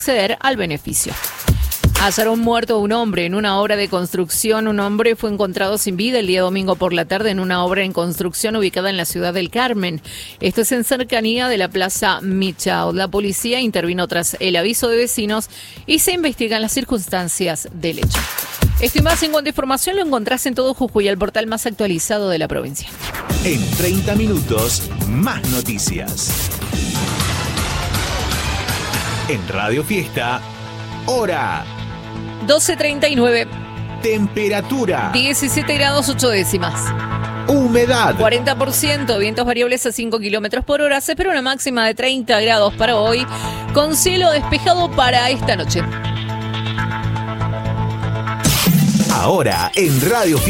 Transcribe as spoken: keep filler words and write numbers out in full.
acceder al beneficio. Hallaron muerto a un hombre en una obra de construcción. Un hombre fue encontrado sin vida el día domingo por la tarde en una obra en construcción ubicada en la ciudad del Carmen. Esto es en cercanía de la Plaza Michao. La policía intervino tras el aviso de vecinos y se investigan las circunstancias del hecho. Esto y más en cuanto a información lo encontrás en todo Jujuy, el portal más actualizado de la provincia. En treinta minutos, más noticias. En Radio Fiesta, hora. doce treinta y nueve. Temperatura. diecisiete grados ocho décimas. Humedad. cuarenta por ciento, vientos variables a cinco kilómetros por hora. Se espera una máxima de treinta grados para hoy, con cielo despejado para esta noche. Ahora en Radio Fiesta.